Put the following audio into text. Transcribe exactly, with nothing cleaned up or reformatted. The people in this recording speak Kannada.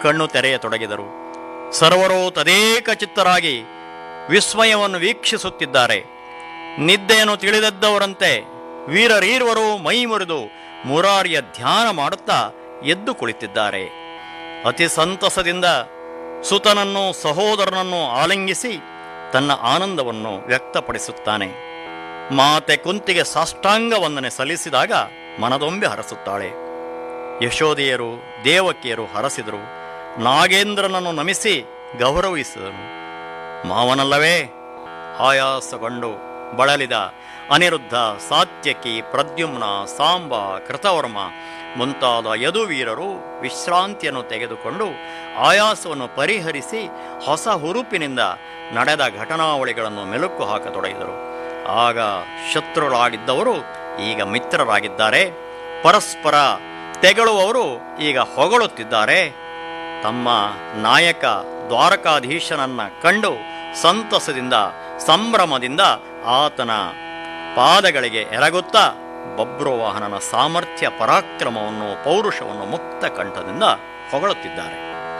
ಕಣ್ಣು ತೆರೆಯತೊಡಗಿದರು. ಸರ್ವರೂ ತದೇಕ ಚಿತ್ತರಾಗಿ ವಿಸ್ಮಯವನ್ನು ವೀಕ್ಷಿಸುತ್ತಿದ್ದಾರೆ. ನಿದ್ದೆಯನ್ನು ತಿಳಿದದ್ದವರಂತೆ ವೀರರೀರ್ವರು ಮೈ ಮುರಿದು ಮುರಾರಿಯ ಧ್ಯಾನ ಮಾಡುತ್ತಾ ಎದ್ದು ಕುಳಿತಿದ್ದಾರೆ. ಅತಿ ಸಂತಸದಿಂದ ಸುತನನ್ನು ಸಹೋದರನನ್ನು ಆಲಿಂಗಿಸಿ ತನ್ನ ಆನಂದವನ್ನು ವ್ಯಕ್ತಪಡಿಸುತ್ತಾನೆ. ಮಾತೆ ಕುಂತಿಗೆ ಸಾಷ್ಟಾಂಗ ವಂದನೆ ಸಲ್ಲಿಸಿದಾಗ ಮನದೊಂಬೆ ಹರಸುತ್ತಾಳೆ. ಯಶೋದೆಯರು ದೇವಕಿಯರು ಹರಸಿದರು. ನಾಗೇಂದ್ರನನ್ನು ನಮಿಸಿ ಗೌರವಿಸಿದನು. ಮಾವನಲ್ಲವೇ? ಆಯಾಸಗೊಂಡು ಬಳಲಿದ ಅನಿರುದ್ಧ, ಸಾತ್ಯಕಿ, ಪ್ರದ್ಯುಮ್ನ, ಸಾಂಬ, ಕೃತವರ್ಮ ಮುಂತಾದ ಯದುವೀರರು ವಿಶ್ರಾಂತಿಯನ್ನು ತೆಗೆದುಕೊಂಡು ಆಯಾಸವನ್ನು ಪರಿಹರಿಸಿ ಹೊಸ ಹುರುಪಿನಿಂದ ನಡೆದ ಘಟನಾವಳಿಗಳನ್ನು ಮೆಲುಕು ಹಾಕತೊಡಗಿದರು. ಆಗ ಶತ್ರುಗಳಾಗಿದ್ದವರು ಈಗ ಮಿತ್ರರಾಗಿದ್ದಾರೆ. ಪರಸ್ಪರ ತೆಗಳುವವರು ಈಗ ಹೊಗಳುತ್ತಿದ್ದಾರೆ. ತಮ್ಮ ನಾಯಕ ದ್ವಾರಕಾಧೀಶನನ್ನ ಕಂಡು ಸಂತಸದಿಂದ ಸಂಭ್ರಮದಿಂದ ಆತನ ಪಾದಗಳಿಗೆ ಎರಗುತ್ತಾ ಬಬ್ರುವಾಹನನ ಸಾಮರ್ಥ್ಯ ಪರಾಕ್ರಮವನ್ನು ಪೌರುಷವನ್ನು ಮುಕ್ತ ಕಂಠದಿಂದ ಹೊಗಳುತ್ತಿದ್ದಾರೆ.